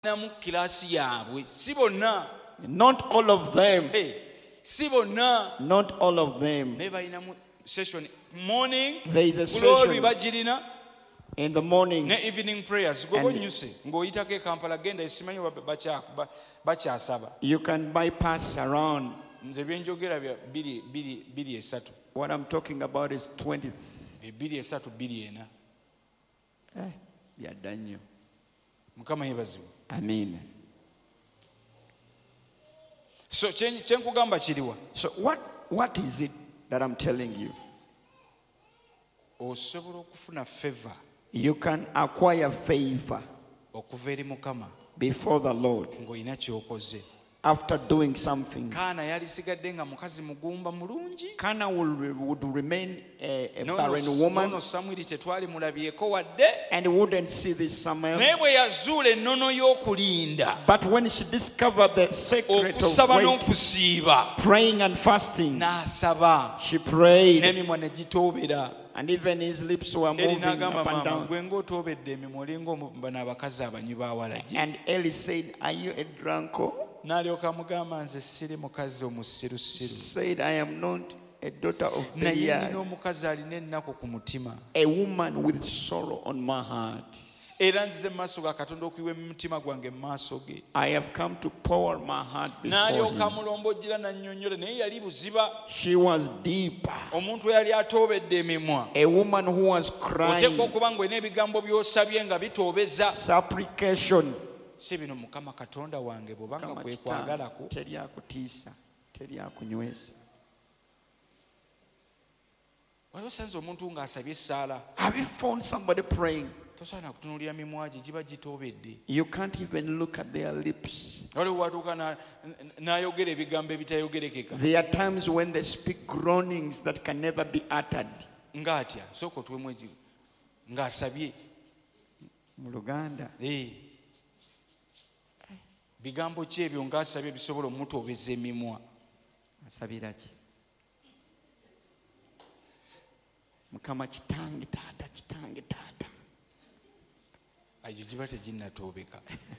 namu kilasi yaabwe si bonna. Not all of them. Si bonna. Not all of them. Naye balinamu session morning. There is a Glory session bagirina. in the morning. Ne evening prayers. Gogo nyuse ng'oyitako e Kampala genda esimanyi bakyasaba. You can bypass around. Nze byenjogera bya 2:3. What I'm talking about is 20. 2:3 2:4. Yeah, Daniel. Mukama yebazibu. Amen. So kyenkugamba kiriwa. So what is it that I'm telling you? Osobola okufuna favor. You can acquire favor Okuva eri Mukama. Before the Lord Ng'olina ky'okoze. after doing something. Kaana yalisigadde nga mukazi mugumba mulungi. Kana would remain a barren woman. Nono Samwiri tetwali mulabyeko wadde. And wouldn't see this Samuel. Naye bwe yazuula ennono y'okulinda. But when she discovered the secret Okusaba of waiting, n'okusiiba. praying and fasting, N'asaba. she prayed. N'emimwa ne gitoobera. And even his lips were Eri moving n'agamba up and maama down. gwe ng'otoobedde emimwa olinga bano abakazi abanywi b'awalagi. And Eli said, "Are you a drunkard?" N'alyoka amugamba nze siri mukazi omusirusiru. Said, "I am not a daughter of Naye nina Belial, omukazi alina ennaku ku mutima. a woman with sorrow on my heart. Era nzize mu maaso ga Katonda okuyiwa emitima gwange mu maaso ge." I have come to pour my heart before N'alyoka him." amulombojjera n'annyonnyola naye yali buziba. She was deeper. Omuntu eyali atoobedde emimwa. A woman who was Oteekwa crying, okuba ng'olina ebigambo by'osabye nga bitoobeza. supplication. Si bino Mukama Katonda wange bw'obanga Kama kwekwagalako. teri akutiisa, teri akunywesa. Waliwo osanze omuntu ng'asabye essaala. Have you found somebody praying? Tosaana kutunuulira mimwa gye giba gitoobedde. You can't even look at their lips. Waliwo watuuka n'ayogera ebigambo ebitayogerekeka. There are times when they speak groanings that can never be uttered. Ng'atya sooka otuwemu ng'asabye. Mu Luganda, bigambo ki ebyo ng'asabye bisobola omutoobeza emimwa? asabira ki? Mukama kitange taata, kitange taata. Egyo giba teginnatoobeka.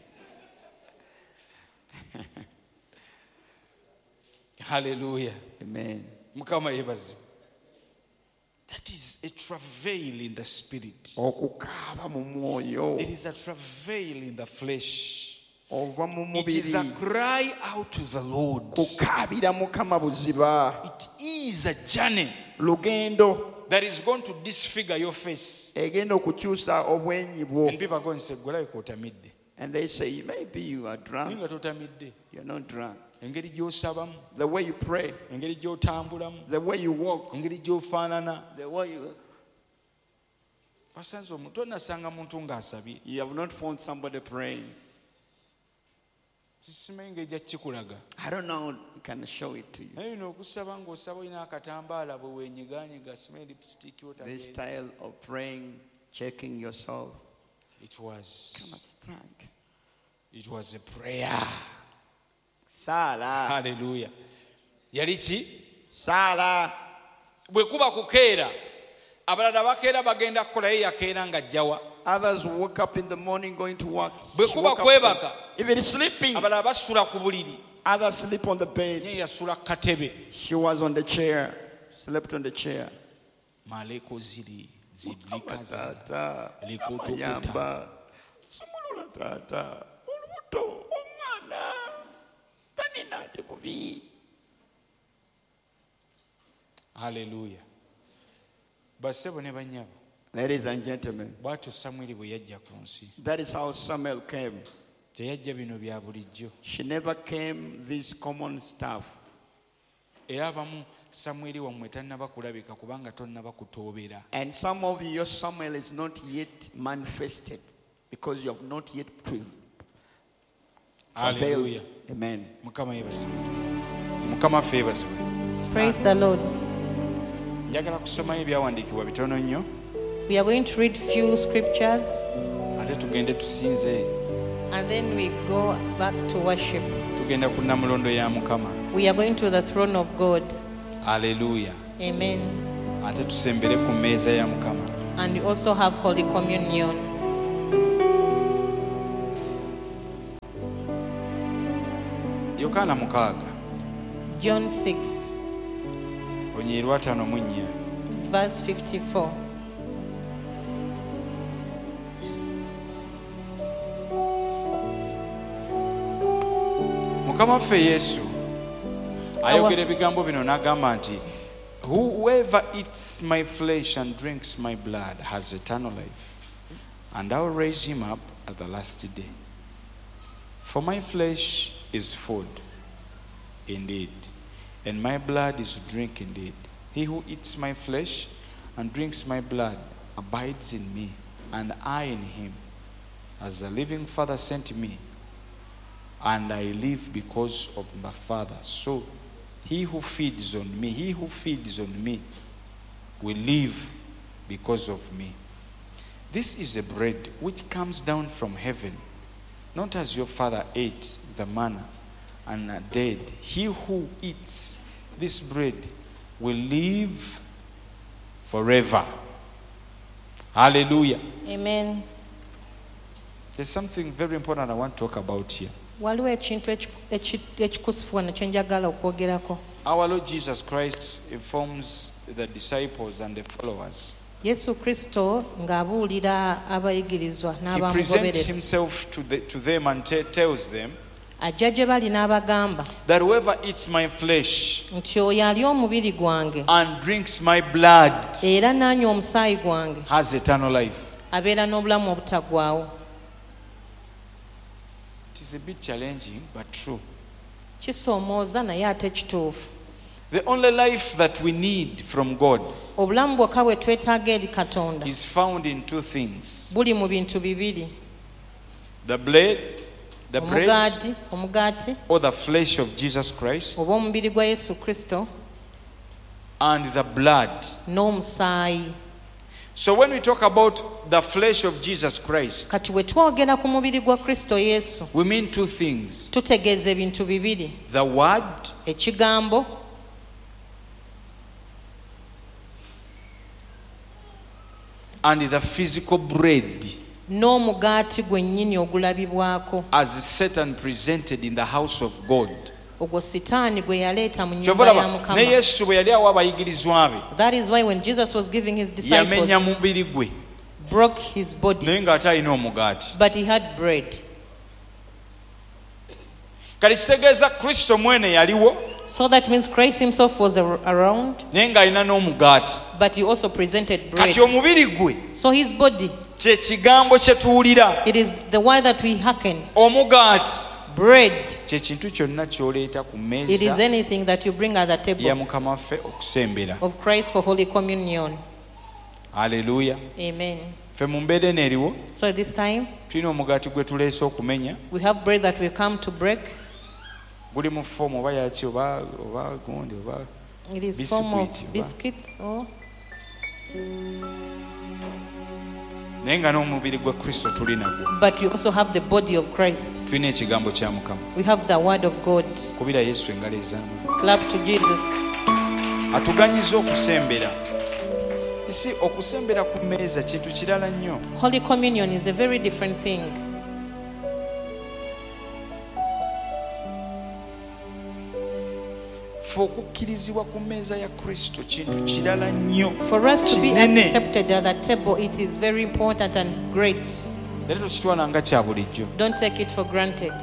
Hallelujah. Amen. Mukama yebazibu. That is a travail in the spirit. Okukaaba mu mwoyo. It is a travail in the flesh. Ova mu It is a mubiri. cry out to the Lord. Kukaabira Mukama buziba. It is a journey Lugendo that is going to disfigure your face. egenda okukyusa obwenyi bwo. And people are going to say, "Gwelabika otamidde." And they say, maybe you are drunk. Nga totamidde. You're not drunk. Engeri gy'osabamu, The way you pray, engeri gy'otambulamu, the way you walk, engeri gy'ofaanana. the way you... Basanze omuntu onnasanga muntu ng'asabye. You have not found somebody praying. Simanyi ngeri gya kikulaga. I don't know, I can show it to you. Naye bino okusaba ng'osaba olina akatambaala bwe weenyigaanyiga simanyi lipstick This otageera. style of praying, checking yourself. It was a prayer. Sala. Hallelujah. Yali ki? Sala. Bwe kuba kukeera, abalala bakeera bagenda kukola ye yakeera ng'ajjawa. Others woke up in the morning going to work. Bwe She kuba woke up kwebaka, even sleeping. abalala basula ku buliri. Others sleep on the bed. Naye yasula ku katebe. She was on the chair. Slept on the chair. Maleko ziri ziblikaza Tata. likotokuta. Ayamba. Sumulula tata. Olubuto. Omwana. Kanina ate bubi. Hallelujah. Bassebo ne bannyabo, Ladies and gentlemen, bw'atyo Samwiri bwe yajja ku nsi. that is how Samuel came. Teyajja bino bya bulijjo. She never came this common stuff. Era abamu Samwiri wammwe tannaba kulabika kubanga tonnaba kutoobera. And some of your Samuel is not yet manifested because you have not yet Hallelujah. travailed. Amen. Mukama yeebazibwe. Mukama ffe yeebazibwe. Praise the Lord. Njagala kusomayo ebyawandiikibwa bitono nnyo We are going to read few scriptures ate tugende tusinze. and then we go back to worship. Tugenda ku nnamulondo ya Mukama. We are going to the throne of God. Hallelujah. Amen. Ate tusembere ku mmeeza ya Mukama. And we also have Holy Communion. Yokaana 6 John 6, onyirwa 5:4. verse 54. Mukama waffe Yesu ayogera ebigambo bino n'agamba nti whoever eats my flesh and drinks my blood has eternal life, and I will raise him up at the last day. For my flesh is food indeed, and my blood is drink indeed. He who eats my flesh and drinks my blood abides in me, and I in him. As the living Father sent me, and I live because of my Father. So he who feeds on me will live because of me. This is the bread which comes down from heaven, not as your father ate the manna and are dead. He who eats this bread will live forever. Hallelujah. Amen. There's something very important I want to talk about here. Waliwo ekintu ekikusifu wano kye njagala okwogerako. Our Lord Jesus Christ informs the disciples and the followers. Yesu Kristo ng'abuulira abayigirizwa He presents n'abamugoberera. himself to them and tells them Ajja gye bali n'abagamba that whoever eats my flesh nti oyo alya omubiri gwange and drinks my blood era n'anywa omusaayi gwange has eternal life. abeera n'obulamu obutaggwaawo. It is a bit challenging, but true. Kisoomooza naye ate kituufu. The only life that we need from God Obulamu bwokka bwe twetaaga eri Katonda is found in two things: buli mu bintu bibiri: the bread omugaati or the flesh of Jesus Christ, oba omubiri gwa Yesu Kristo, and the blood. n'omusaayi. So when we talk about the flesh of Jesus Christ, Kati bwe twogera ku mubiri gwa Kristo Yesu we mean two things: tutegeeza ebintu bibiri: the word ekigambo and the physical bread, n'omugaati gwennyini ogulabibwako, as Satan presented in the house of God. ogwo Sitaani gwe yaleeta mu Kyova nnyumba ya olaba, Mukama. ne Yesu bwe yali awa abayigirizwa be, That is why when Jesus was giving his yamenya disciples, mubiri gwe broke his body, naye ng'ate alina omugaati. but he had bread. Kati kitegeeza Kristo mwene yaliwo So that means Christ himself was around, naye ng'alina n'omugaati. but he also presented bread. Kati omubiri gwe So his body, kye kigambo kye tuwulira, it is the word that we hearken. omugaati Bread, kye kintu kyonna ky'oleeta ku it is mmeeza anything that you bring at the ya table Mukama waffe okusembera. of Christ for Holy Communion. Haleluya. Amen. Ffe mu mbeera eno eriwo So at this time, tulina omugaati gwe tuleese okumenya, we have bread that we come to break. guli mu foomu oba yaki oba gundi oba It is form of Biscuit, biscuits. Oh. naye nga n'omubiri gwa Kristo tuli nagwo. But you also have the body of Christ. Tulina ekigambo kya Mukama. We have the word of God. Kubira Yesu engalo ez'amaanyi. Clap to Jesus. Atuganyiza okusembera. Isi okusembera ku mmeeza kintu kirala nnyo. Holy Communion is a very different thing. Ffe okukkirizibwa ku mmeeza ya Kristo kintu kirala nnyo. For us to be kinene. accepted at the table, it is very important and great. Era tokitwala nga kya bulijjo. Don't take it for granted.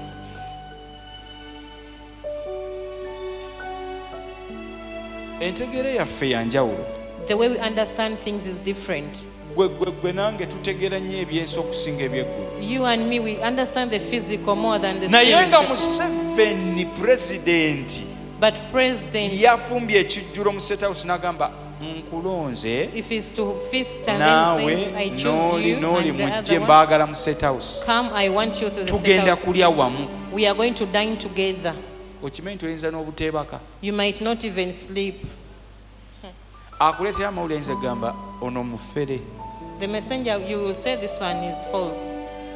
Entegeera yaffe ya njawulo. The way we understand things is different. Gwe nange tutegeera nnyo ebyensi okusinga ebyeggulu. You and me, we understand the physical more than the Naye nga spiritual. Museveni pulezidenti But President, yafumbye ekijjulo mu State House n'agamba nkulonze if he's to feast and then naawe says, I choose you n'oli and the mujje other one, mbaagala mu State House. come, I want you to the State Tugenda House. kulya wamu. We are going to dine together. Okimanyi toyinza n'obuteebaka. You might not even sleep. Akuleetera amawulire ayinza gamba ono mufere. The messenger, you will say this one is false.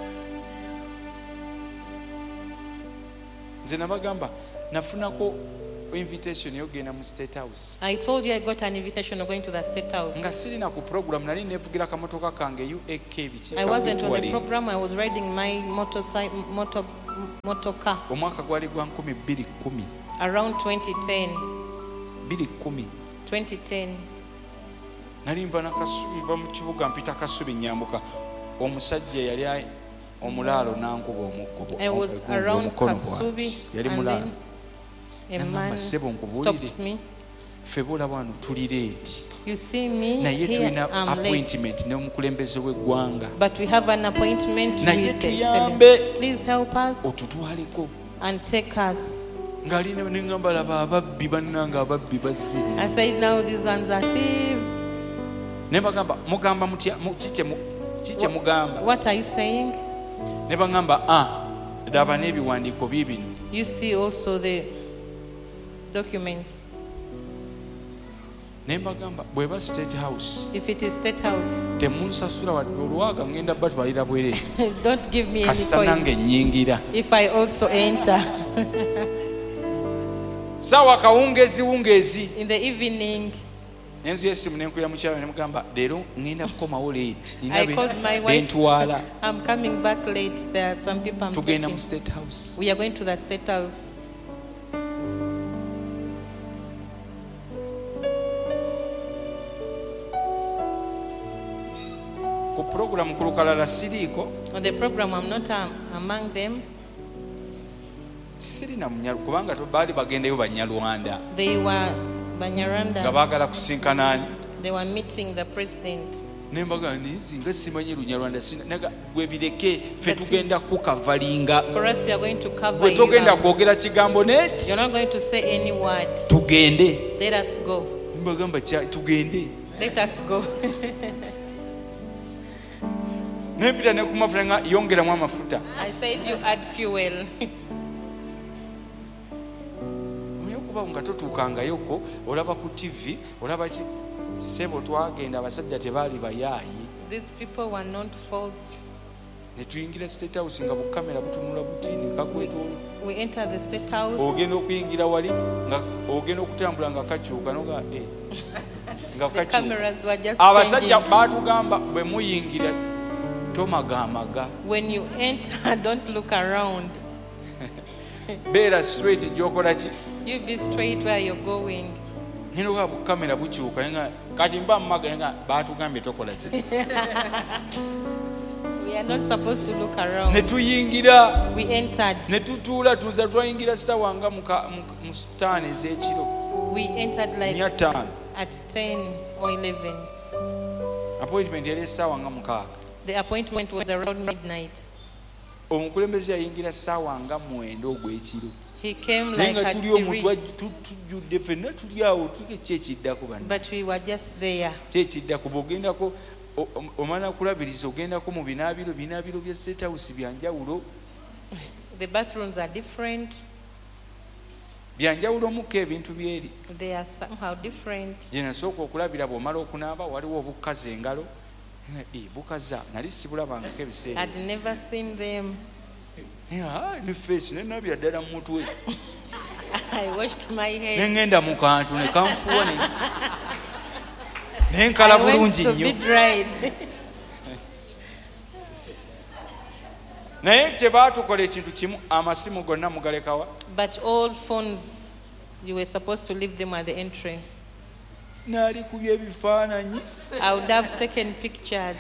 Nze nabagamba nafunako invitation yogenda mu State House. I told you I got an invitation of going to the State House. Nga sirina ku program nali nevugira kamotoka kange UAK biki. I wasn't on the program. I was riding my motor motoka omwaka gwali gwa 2010 around 2010. 2010 nali nva mu kibuga mpita Kasubi nyambuka omusajja yali omulaalo nankuba omuggo I was around Kasubi yali and mulaalo then a man stopped me. ffe bolaba wano tuli leeti You see me naye here, tulina I'm late. appointment n'omukulembeze w'eggwanga But we have an appointment naye with the tuyambe Excellency. Please help us otutwaleko and take us. ng'ali neŋŋamba laba ababbi bannanga ababbi bazze I said, now these ones are thieves. ne bagamba mugamba mutya kikye mugamba What are you saying? ne bagamba laba n'ebiwandiiko biibino You see also the documents. ne mbagamba bw'eba State House If it is State House, temunsasula wadde olwaga ngenda batwalira bwereere don't give me any kasita coin nange nnyingira if I also enter. saawa kawungeezi In the evening, nenzu yesimu nenkuya mukyala nemugamba leero ngenda kukomawo late I called my wife. bentwala I'm coming back late. There are some people I'm tugenda taking. mu State House We are going to the State House. ku puroguramu ku lukalala siriiko On the program, I'm not among them. sirina munyalu kubanga baali bagendeyo banyalwanda They were nga Banyaranda. baagala kusinkanaani They were meeting the president. nembaga nizi nga simanyi lunyalwanda naga gwe bireke ffe But tugenda kukavalinga For us, we are going to cover gwe you. togenda up. kwogera kigambo neki You're not going to say any word. tugende Let us go. mbagamba tugende Let us go. nempita ne ku mafuta nga yongeramu amafuta I said you add fuel. omanyi okuba nga totuukangayoko olaba ku TV olaba ki sebo twagenda abasajja tebaali bayaayi These people were not false. ne tuyingira State House nga bukamera butunula buti ne kagwetoolo We enter the State House. ogenda okuyingira wali nga ogenda okutambula nga kakyuka noga nga The kakyuka cameras were just abasajja changing. baatugamba bwe muyingira tomagaamaga When you enter, don't look around. beera straight gyokola ki You be straight where you're going. ninoga bukamera bukyuka nga kati mba mumaga nga baatugambye tokola ki We are not supposed to look ne around. tuyingira We entered. ne tutuula tuza twayingira ssaawa nga mu sitaani ez'ekiro We entered like 5 at 10 or 11. appointment yali essaawa nga 6 The appointment was around midnight. omukulembeze yayingira ssaawa nga 9 ogw'ekiro He came naye like nga at tuli omu 3, tujjudde ffenna tuli awo kyekiddako banna but we were just there. kyekiddako bw'ogendako omala kulabiriza ogendako mu binaabiro bya State House byanjawulo The bathrooms are different. byanjawulo mukko ebintu byeri They are somehow different. gye nasooka okulabira bw'omala okunaaba waliwo obukaza engalo bukaza nali sibulabangako ebiseera I'd never seen them. ne feesi nenabya ddala mu mutwe I washed my head. neŋŋenda mu kantu ne kanfuwa I nenkala went bulungi to be nnyo dried. naye kye baatukola ekintu kimu amasimu gonna mugalekawa But all phones, you were supposed to leave them at the entrance. naali ku byebifaananyi I would have taken pictures.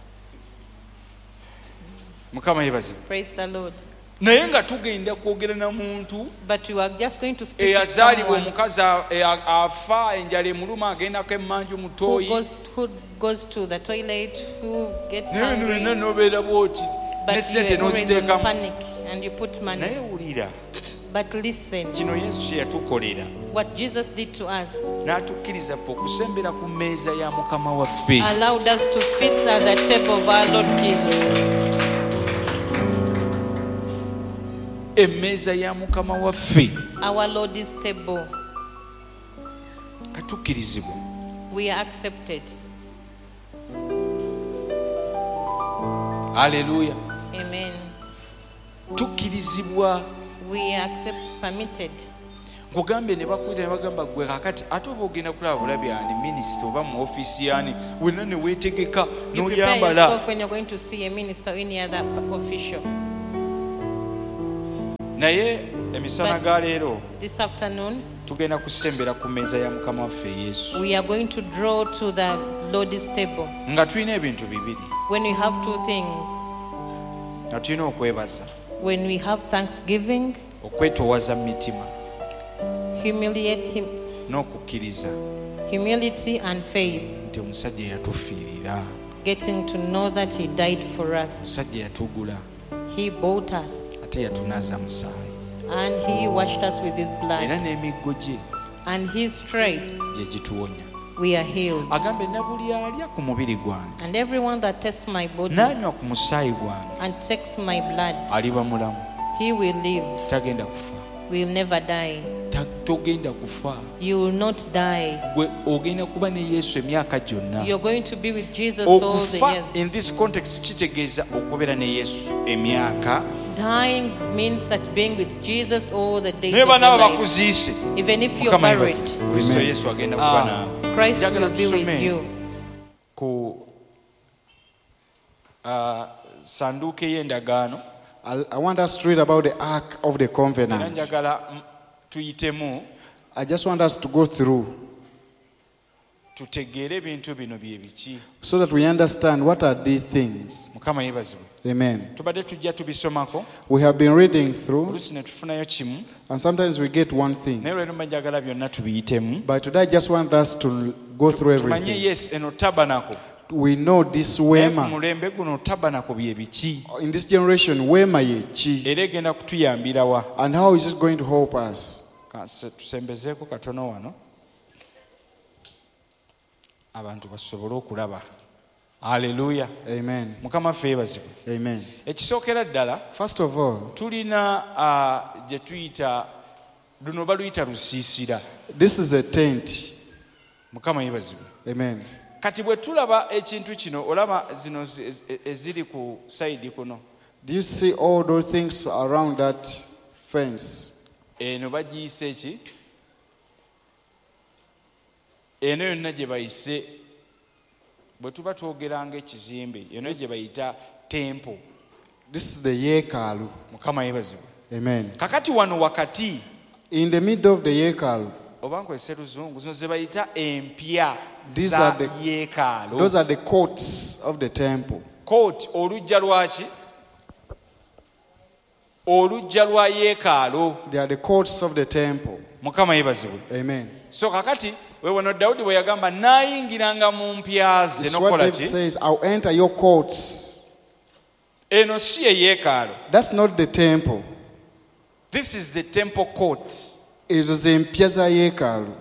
mukama yebazibu Praise the Lord. naye nga tugenda kwogera na muntu But we were just going to speak with eyazaalibwa someone omukazi afa enjala emuluma agendako emmanju mu who ttooyi goes to the toilet, who gets naye hungry, nolina nobeera bwoti ne but you sente are already in n'oziteekamu panic and you put money. naye wulira But listen, kino yesu kye yatukolera what Jesus did to us n'atukkiriza ffe okusembera ku mmeeza ya mukama waffe allowed us to feast at the table of our Lord Jesus. emmeeza ya mukama waffe Our Lord is table. katukkirizibwa We are accepted. aleluya Amen. tukkirizibwa We are permitted. nkugambye ne bakwita ne bagamba gwe kakati ate oba ogenda kulaba bulabi ani minisita oba mu ofiisi yani wenna ne weetegeka You prepare n'oyambala yourself when you're going to see a minister or any other official. naye emisana But- ga leero This afternoon, tugenda kusembera ku mmeeza ya mukama waffe yesu we are going to draw to the Lord's table. nga tulina ebintu bibiri When we have two things, nga tulina okwebaza when we have thanksgiving, okwetoowaza mu mitima n'okukkiriza humility and faith, nti omusajja yatufiirira getting to know that He died for us. omusajja yatugula He bought us ate yatunaaza musaayi and He washed us with His era blood. n'emiggo gye And His stripes, gye gituwonya we are healed. agambe na buli alya ku mubiri gwange And everyone that tastes my body n'anywa ku musaayi gwange and takes my blood, aliba mulamu he will live, tagenda kufa will never die. togenda kufa You will not die. gwe ogenda kuba ne yesu emyaka gyonna You're going to be with Jesus all the okufa in years. this context kitegeeza okubeera ne yesu emyaka Dying means that being with Jesus all the days naye of your banaaba life. bakuziise Even if you're mukama buried, yebaze kristo yesu agenda kuba naawe Christ Njagala will be with tusome you. ku sanduuko ey'endagaano I want us to read about the Ark of the era Covenant. njagala tuyitemu I just want us to go through tutegeere ebintu bino bye biki so that we understand what are these things. mukama yeebazibwe Amen. tubadde tujja tubisomako We have been reading through, oluusi ne tufunayo kimu and sometimes we get one thing. naye lwero njagala byonna tubiyitemu But today I just want us to go through tumanye everything. yes eno tabanako We know this naye ku Wema. mulembe guno tabanako bye biki In this generation, Wema ye chi. era egenda kutuyambira wa And how is it going to help us? tusembezeeko katono wano abantu basobole okulaba aleluya Amen. mukama ffe yeebazibwe Amen. ekisookera ddala First of all, tulina gye tuyita luno baluyita lusiisira this is a tent. mukama yeebazibwe Amen. kati bwe tulaba ekintu kino olaba zino eziri ku sayidi kuno Do you see all those things around that fence? eno bagiyise eki eno yonna gye bayise bwe tuba twogeranga ekizimbe eno gye bayita tempo This is the Yekalu. mukama yeebazibwe Amen. kakati wano wakati In the middle of the Yekalu, oba nkozese luzungu zino ze bayita empya These za are the- yeekaalo those are the courts of the temple. kooti olujja lwaki olujja lwa yeekaalo They are the courts of the temple. mukama yeebazibwe Amen. so kakati wewano dawudi bwe yagamba naayingiranga mu mpya ze This is what nokukola David ki says, I'll enter your courts. eno si ye yeekaalo That's not the temple. this is the temple court It is in Piazza Yekalu.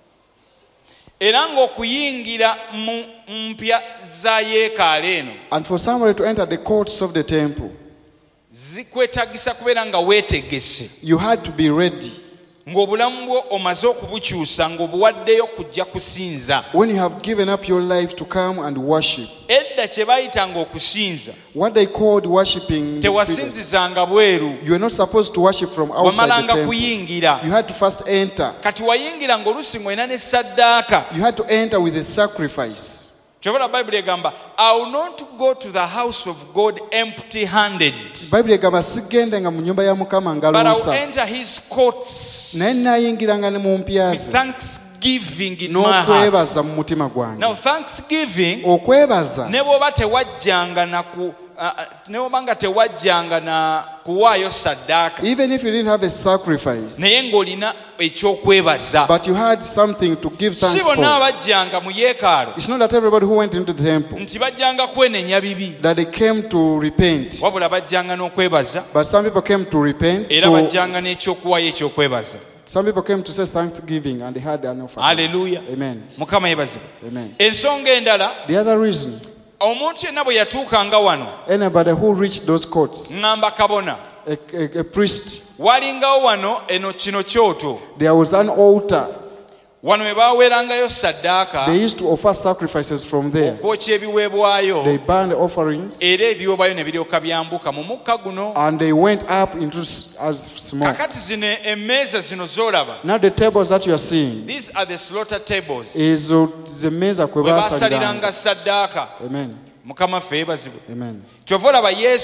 era ng'okuyingira mu mpya za yeekaalo eno And for somebody to enter the courts of the temple, zikwetagisa kubeera nga weetegese you had to be ready. ng'obulamu bwo omaze okubukyusa ng'obuwaddeyo kujja kusinza When you have given up your life to come and worship, edda kye baayitanga okusinza what they called worshiping, tewasinzizanga bweru you are not supposed to worship from outside the wamalanga temple. kuyingira You had to first enter. kati wayingira ng'oluusi ng'olina ne saddaaka You had to enter with a sacrifice. kyobala bayibuli egamba I will not go to the house of God empty handed Bible egamba sigendenga mu nyumba ya Mukama but I will ngaluusa, enter his courts naye naayingiranga ne mu mpya with ze thanksgiving in my heart. n'okwebaza mu mutima gwange. Now thanksgiving Okwebaza ne bw'oba tewajjanga na ku ne bw'oba nga tewajjanga na kuwaayo saddaaka even if you didn't have a sacrifice, naye ng'olina ekyokwebaza but you had something to give si thanks bonna for. abajjanga mu yeekaalo It's not that everybody who went into the temple nti bajjanga kwenenya bibi that they came to repent, wabula bajjanga n'okwebaza but some people came to repent. era bajjanga n'ekyokuwaayo ekyokwebaza Some people came to say thanksgiving and they had an offering. Hallelujah. Amen. mukama yeebazibwe Amen. ensonga endala The other reason, omuntu yenna bwe yatuukanga wano anybody who reached those courts, ŋŋamba kabona a priest, walingawo wano eno kino kyoto there was an altar. wano we baaweerangayo saddaaka They used to offer sacrifices from there. okwokya ebiweebwayo They burned the offerings era ebiweebwayo ne biryoka byambuka mu mukka guno and they went up into as smoke. kakati zino emmeeza zino z'olaba Now the tables that you are seeing these are the slaughter tables is the meza kwe we basaliranga. baasaliranga saddaaka Amen. mukama ffe yeebazibwe Amen. kyova olaba yesu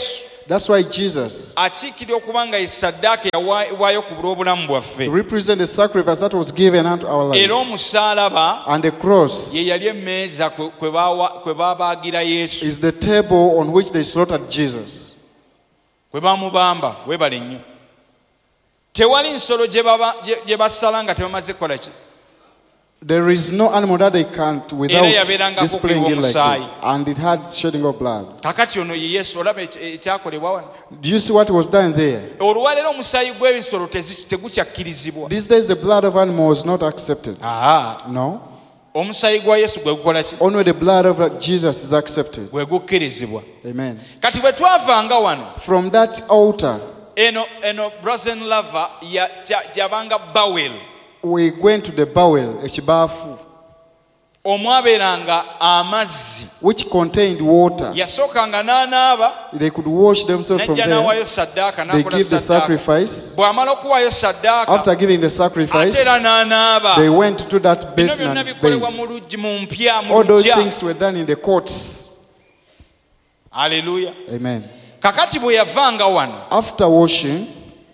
That's why Jesus akiikirira okuba nga esaddaaka yawaayo ku lw'obulamu bwaffe represents the sacrifice that was given unto our era lives. omusaalaba And the cross ye yali emmeeza kwe baabaagira yesu is the table on which they slaughtered Jesus. kwe baamubamba weebale nnyo tewali nsolo gye basala nga tebamaze kukola ki There is no animal that they can't Era without yabeerangako displaying it like omusaayi. this. And it had shedding of blood. kakati ono ye yesu olaba ekyakolebwa wano Do you see what was done there? olwaleero omusaayi gw'ebisolo tegukyakkirizibwa These days the blood of animals is not accepted. No. omusaayi gwa yesu gwe gukola ki Only the blood of Jesus is accepted. gwe gukkirizibwa Amen. kati bwe twavanga wano From that altar, eno brazen lava gyabanga bawel we went to the bowel, ekibaafu, omwabeeranga amazzi which contained water. yasookanga n'anaaba They could wash themselves from najja there. n'awaayo saddaaka They n'akola give the saddaaka sacrifice. bw'amala okuwaayo saddaaka After giving the ate sacrifice, era n'anaaba they went to that bino basin byonna and bikolebwa bathed. mu luggi mu mpya mu All those lujja things were done in the courts. aleluya Amen. kakati bwe yavanga wano After washing,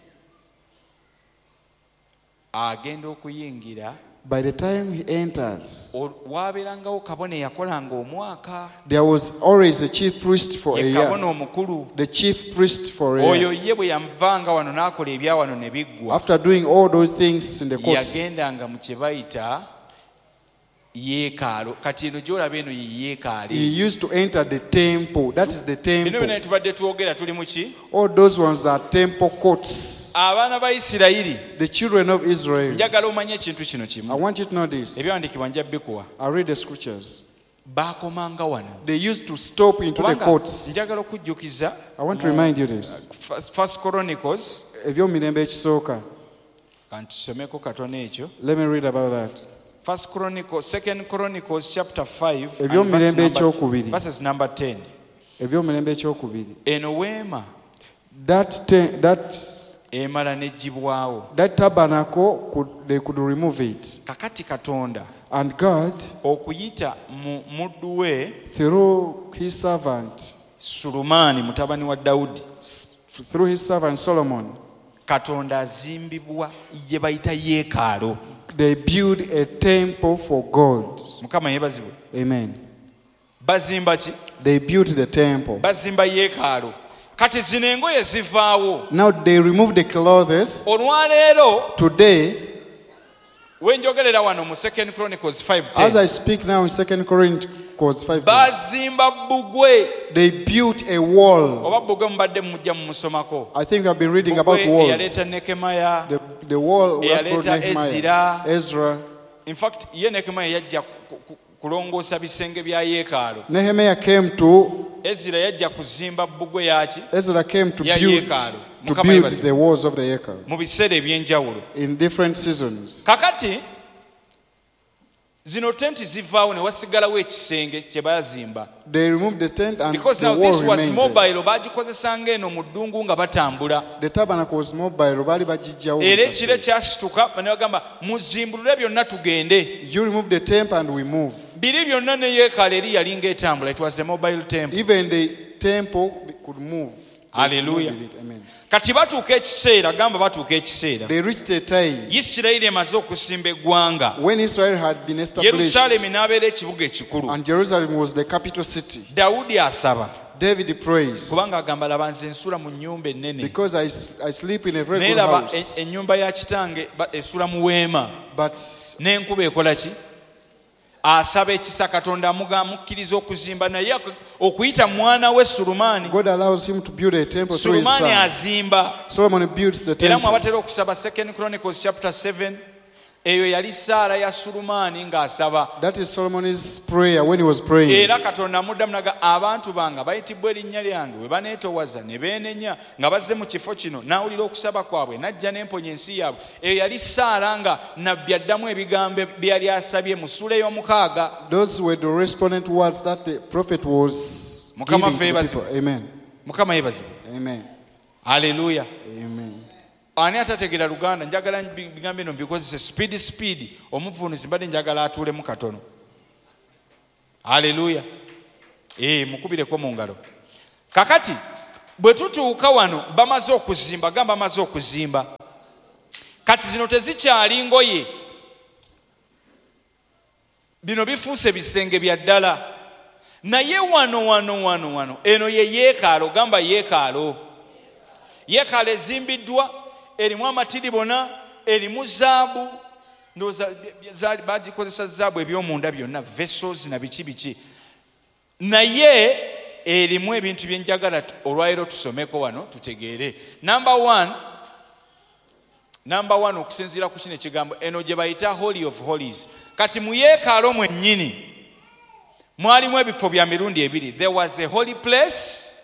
agenda okuyingira by the time he enters, waabeerangawo kabona eyakolanga omwaka there was always a chief priest for a ye year. kabona omukulu The chief priest for a oyo year. ye bwe yavanga wano n'akola ebya wano ne biggwa After doing all those things in the courts, yagendanga mu kye bayita yeekaalo kati eno gy'olaba eno ye he yeekaali used to enter the temple. That is the bino byonna temple. tubadde twogera tuli mu ki All those ones are temple courts. abaana ba isirayiri The children of Israel. njagala omanye ekintu kino I kimu want you to know this. ebyawandiikibwa nja bikuwa I'll read the scriptures. baakomanga wano They used to stop into the kubanga courts. njagala okujjukiza I want to remind you this. First Chronicles Ebyomirembe ekisooka. kantusomeko katono ekyo Let me read about that. Second Chronicles chapter 5 and Ebyomirembe ekyokubiri. verses number 10 Ebyomirembe ekyokubiri. eno weema That emala n'eggyibwawo tabernacle, they could remove it. kakati katonda And God, okuyita mu muddu we through his servant Sulumaani mutabani wa Dawudi Solomon, katonda azimbibwa gye bayita yeekaalo they built a temple for God. mukama yeebazibwe Amen. bazimba ki They built the temple. bazimba yeekaalo kati zino engoye zivaawo Now they removed the clothes. olwaleero Today, wenjogerera wano mu 2 Chronicles as 5:10 I speak now in 2 Chronicles 5, bazimba bbugwe they built a wall. oba bbugwe mubadde mujja mumusomako I think I've been reading about bbugwe walls. eyaleeta nekemaya The wall that eyaleeta brought Nehemiah, Ezra. in fact ye nekemaya yajja kulongoosa bisenge bya yeekaalo Nehemiah came to, ezira yajja kuzimba bbugwe yaki Ezra came to Ya build, yeekaalu. to Mukama build yebazibu. the walls of the Yekal mu biseera eby'enjawulo in different seasons. kakati zino tenti zivaawo ne wasigalawo ekisenge kye baazimba They removed the tent and because the now wall this was remained there. mobile baagikozesanga eno mu ddungu nga batambula The tabernacle was mobile. Bali bajijjawo era mu ekiro kaseera. kyasituka ne bagamba muzimbulule byonna tugende You remove the temple and we move. biri byonna ne yeekaalo eri yali ng'etambula it was a mobile temple Even the temple could move. They could Hallelujah. move with it. Amen. kati batuuka ekiseera gamba batuuka ekiseera They reached a time isirayiri emaze okusimba eggwanga when Israel had been established yerusaalemi n'abeera ekibuga ekikulu and Jerusalem was the capital city. dawudi asaba David prays kubanga agamba laba nze nsula mu nnyumba ennene because I sleep in a very naye good laba house. ennyumba ya kitange esula mu weema But n'enkuba ekola ki asaba ekisa katonda amukkiriza okuzimba naye okuyita mwana we sulumaani God allows him to build a temple through his sulumaani son. azimba Solomon builds the era temple. mwabatera okusaba 2 Chronicles chapter 7 eyo yali saala ya sulumaani ng'asaba That is Solomon's prayer when he was praying. era katonda amuddamu naga abantu bange bayitibwa erinnya lyange we baneetowaza ne beenenya nga bazze mu kifo kino n'awulira okusaba kwabwe n'ajja n'emponya ensi yaabwe eyo yali saala nga nabbi addamu ebigambo bye yali asabye mu ssuula ey'omukaaga Those were the respondent words that the prophet was Mukama giving to the ffe people. Amen. mukama yeebazibwe Amen. aleluya Amen. ani atategeera luganda njagala bigambo bino bikozese speed omuvunuzi mbadde njagala atuulemu katono aleluya mukubireko mu ngalo kakati bwe tutuuka wano bamaze okuzimba, gamba bamaze okuzimba, kati zino tezikyali ngoye, bino bifuuse bisenge bya ddala. Naye wano eno ye yeekalo, gamba yeekalo. Yeekalo ezimbiddwa, erimu amatiribona, erimu zaabu, ndowooza bagikozesa zaabu ebyomunda byonna, vessels na biki. Naye erimu ebintu bye njagala olwaleero tusomeko wano tutegeere. Number one okusinziira ku kino ekigambo, eno gye bayita Holy of Holies. Kati mu yeekalo mwennyini mwalimu ebifo bya mirundi ebiri. There was a holy place.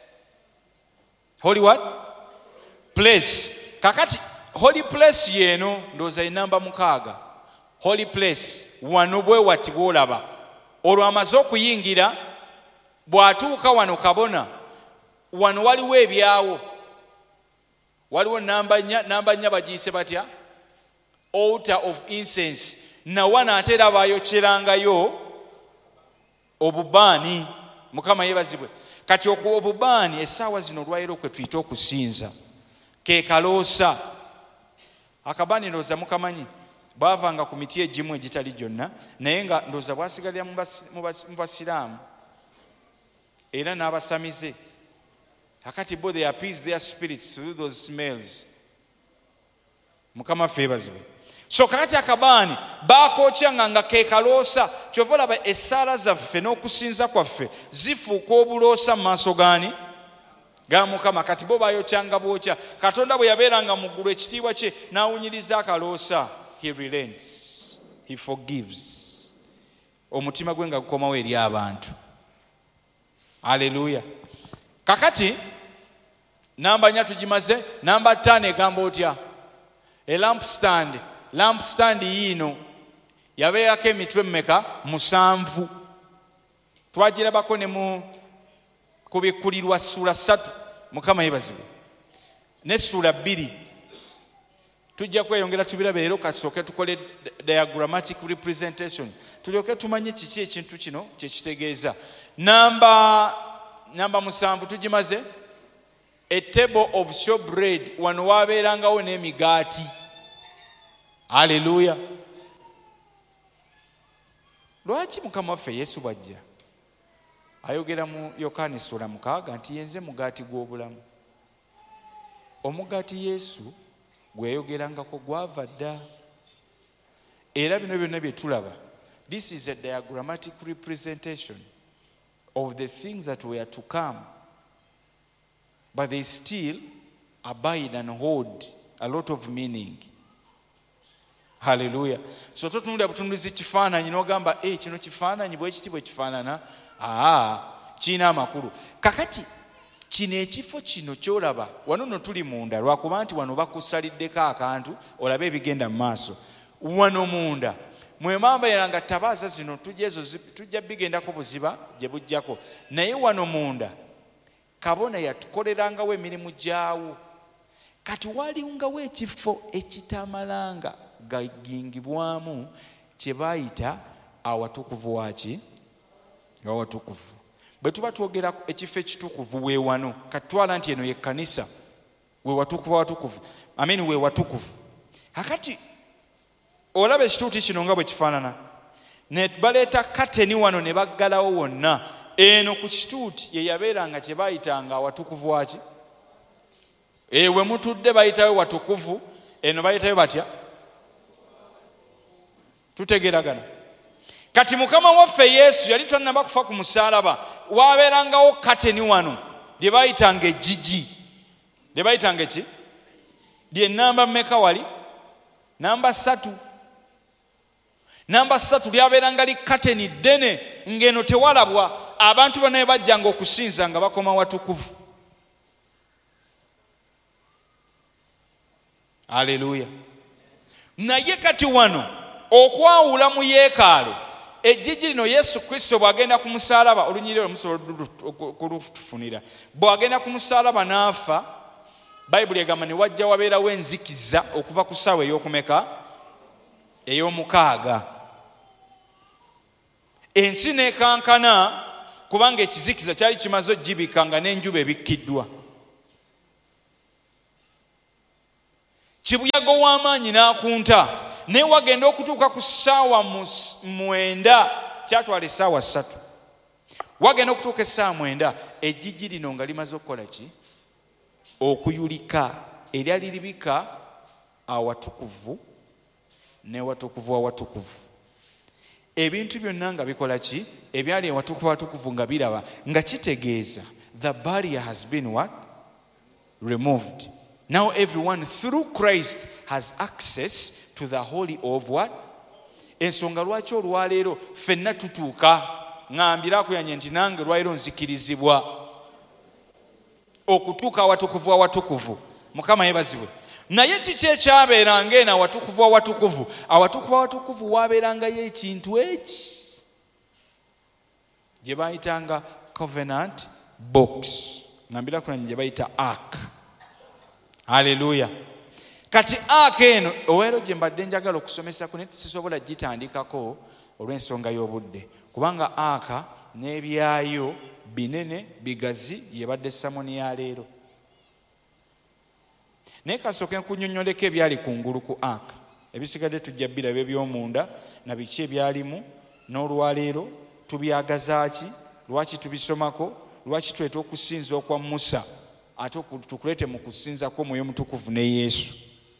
Holy what? Place. Kakati holy place yeno ndowooza enamba 6. Holy place wano bwe wati bw'olaba. Olwo amaze okuyingira, bw'atuuka wano kabona, wano waliwo ebyawo. Waliwo namba 4 bagiyise batya? Altar of incense. Na wana ate era bayokyerangayo obubaani. Mukama yeebazibwe. Kati obubaani essaawa zino olwaleero kwe tuyita okusinza ke kaloosa. Akabaani ndowooza mukamanyi bwavanga ku miti egimu egitali gyonna, naye nga ndowooza bwasigalira mu basiraamu era n'abasamize. Kakati bo they appease their spirits through those smells. Mukama ffe yeebazibwe. So kakati akabaani baakokyanga nga ke kaloosa. Kyova olaba essaala zaffe n'okusinza kwaffe zifuuka obuloosa mu maaso gaani? Ga Mukama. Kati bo baayokyanga bwokya. Katonda bwe yabeeranga mu ggulu ekitiibwa kye n'awunyiriza akaloosa, he relents, he forgives. Omutima gwe nga gukomawo eri abantu. Haleluya. Kakati namba 4 tugimaze. Namba 5 egamba otya? A lampstand. Lampstand yino yabeerako emitwe mmeka? 7. Twagirabako ne mu kubikkulirwa ssuula 3. Mukama yeebazibwe. Ne ssuula 2 tujja kweyongera tubirabe leero, kasooke tukole diagrammatic representation tulyoke tumanye kiki ekintu kino kyekitegeeza. Namba 7 tugimaze. A table of showbread. Wano waabeerangawo n'emigaati. Haleluya. Lwaki Mukama waffe Yesu bw'ajja ayogera mu Yokaana ssuula 6 nti yenze mugaati gw'obulamu? Omugaati Yesu gwe yayogerangako gwava dda. Era bino byonna bye tulaba, this is a diagrammatic representation of the things that were to come, but they still abide and hold a lot of meaning. Hallelujah. So totunulira butunulizi kifaananyi n'ogamba kino kifaananyi bwe kiti bwe kifaanana, kiina amakulu. Kakati kino ekifo kino kyolaba wano no tuli munda, lwakuba nti wano bakusaliddeko akantu olabe ebigenda mu maaso. Wano munda mwemambeeranga tabaaza zino tujja bigendako buziba gye bujjako, naye wano munda kabona yatukolerangawo emirimu gyawo. Kati walingawo ekifo ekitamalanga gagingibwamu kye baayita awatukuvu waki? Awatukuvu. Bwe tuba twogera ekifo ekitukuvu we wano, kati twala nti eno ye kkanisa, we watukuvu awatukuvu, we watukuvu. Kakati olaba ekituuti kino nga bwe kifaanana, ne baleeta kateni wano ne baggalawo wonna. Eno ku kituuti ye yabeeranga kye baayitanga awatukuvu waki? We mutudde bayitayo watukuvu, eno bayitayo batya? Tutegeragana. Kati Mukama waffe Yesu yali tannaba kufa ku musaalaba, waabeerangawo kateni wano lye baayitanga ejjigi. Lye baayitanga ki? Lye namba mmeka wali? Namba 3. Namba 3 lyabeeranga li kateni ddene, ng'eno tewalabwa. Abantu bonna bajjanga okusinza nga bakoma watukuvu. Haleluya. Naye kati wano okwawula mu yeekaalu, ejjigi lino Yesu Kristo bw'agenda ku musaalaba, olunyiriro lusobola kulutufunira, bw'agenda ku musaalaba n'afa, Bayibuli egamba ne wajja wabeerawo enzikiza okuva ku ssaawa ey'okumeka? Ey'omukaaga. Ensi n'ekankana kubanga ekizikiza kyali kimaze ogibikka nga n'enjuba ebikkiddwa. kibuyaga w'amaanyi n'akunta naye wagenda okutuuka ku ssaawa 9 kyatwala essaawa 3 wagenda okutuuka essaawa 9 ejjijji lino nga limaze okukola ki okuyulika eryali libika awatukuvu n'ewatukuvu awatukuvu ebintu byonna nga bikola ki ebyali ewatukuvu awatukuvu nga biraba nga kitegeeza the barrier has been what removed. Now everyone through Christ has access to the holy of what? Ensonga lwaki olwaleero ffenna tutuuka ngambira akuyanye nti nange lwaleero nzikirizibwa okutuuka awatukuvu awatukuvu. Mukama yeebazibwe. Naye kiki ekyabeeranga eno awatukuvu awatukuvu? Awatukuvu awatukuvu waabeerangayo ekintu eki gye baayitanga covenant box. Ngambira kunanye gye bayita ark. Haleluya. Kati ark eno oweero gye mbadde njagala okusomesako naye sisobola gitandikako olw'ensonga y'obudde kubanga ark n'ebyayo binene bigazi yebadde samoni ya leero. Naye kasooke nkunnyonnyoleko ebyali kungulu ku ark. Ebisigadde tujja biraba eby'omunda na biki ebyalimu n'olwaleero tubyagazaaki, lwaki tubisomako, lwaki tweta okusinza okwa Musa ate tukulete mu kusinzako Mwoyo Mutukuvu ne Yesu.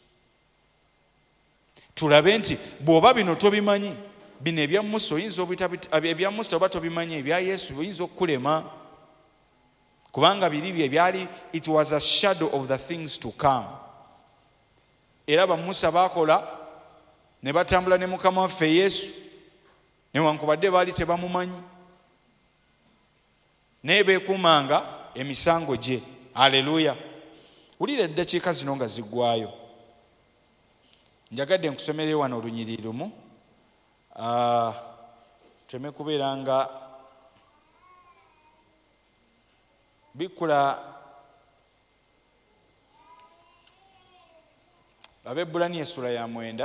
Tulabe nti bw'oba bino tobimanyi, bino ebya Musa oyinza ebya Musa oba tobimanyi, ebya Yesu oyinza okukulema kubanga biri bye byali it was a shadow of the things to come. Era ba Musa bakola ne batambula ne Mukama waffe Yesu newankubadde baali tebamumanyi naye beekumanga emisango gye. Haleluya. Wulira eddakiika zino nga ziggwayo. Njagadde nkusomere wano olunyiriri lumu teme kubeera nga bikula. Ab'Ebbulaniya essula ya 9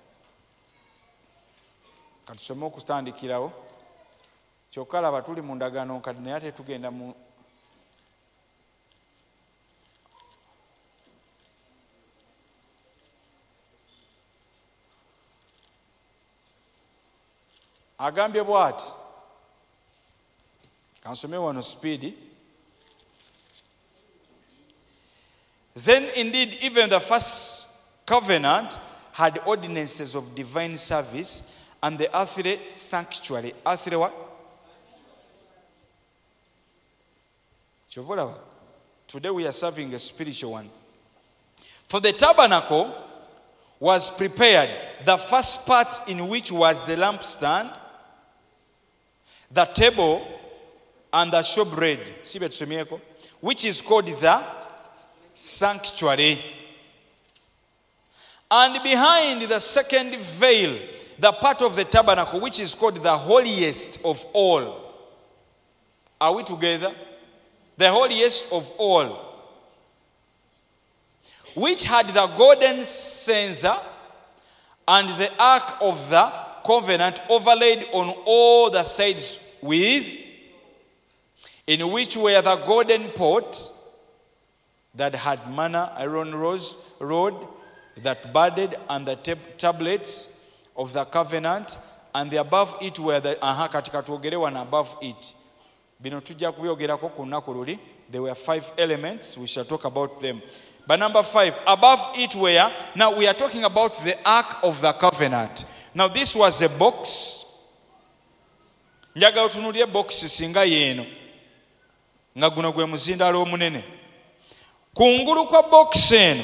katusome okutandikirawo kyokka laba tuli mu ndagaano kati naye ate tugenda mu agambye bw'ati. Kansome wano speed. Then indeed even the first covenant had ordinances of divine service and the earthly sanctuary. Earthly what? Chovola. Today we are serving a spiritual one. For the tabernacle was prepared, the first part in which was the lampstand, the table, and the showbread, which is called the sanctuary. And behind the second veil, the part of the tabernacle, which is called the holiest of all. Are we together? The holiest of all. Which had the golden censer and the ark of the covenant overlaid on all the sides with, in which were the golden pot that had manna, Aaron's rod that budded, and the tablets of the covenant, and the above it were the katika tuogere and above it. Bino tujja kubyogerako ku lunaku luli. There were 5 elements. We shall talk about them. But number 5, above it were, now we are talking about the Ark of the Covenant. Now this was a box. Njaga otunulie box singa yeno. Nga guno gwe muzindalo omunene. Kungulu kwa box eno.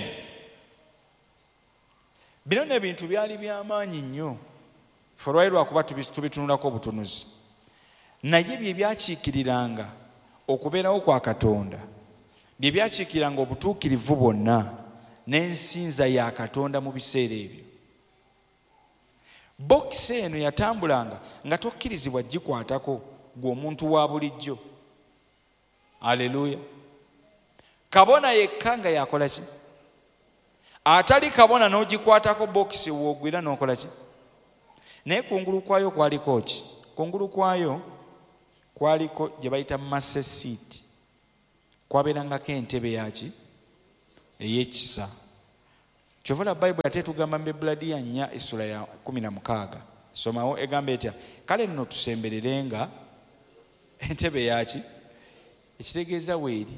Bino nebintu byali by'amaanyi nnyo. Folwairo akuba tubitunulako obutunuzi. Naye bye byakiikiriranga okubeerawo kwa Katonda. Bye byakiikiranga obutuukirivu bwonna n'ensinza ya Katonda mu biseera ebyo. Bokisi eno yatambulanga nga tokkirizibwa gikwatako gw'omuntu wa bulijjo. Aleluya. Kabona yekka nga yakola ki? Atali kabona n'ogikwatako bokisi w'ogwira n'okola ki? Naye kungulu kwayo kwaliko ki? Kungulu kwayo kwaliko gye bayita master seat. Kwabeerangako entebe yaki? Ey'ekisa. Kyovula Bible ate tugamba mu Ebuladiya 4 essula ya 16. Somawo egamba etya? Kale nno tusembererenga entebe yaki? Ekitegeeza weeri.